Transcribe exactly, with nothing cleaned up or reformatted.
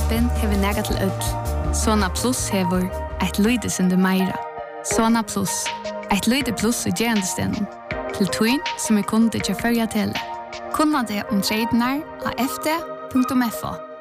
appen hever nega til ødel. Sona Plus hever eit lyde sindu meira. Sona Plus, eit lyde plus i gerandestenen. Til tuin som er kunde til førja tele. Kunna det om tradenar av f d punktum f o.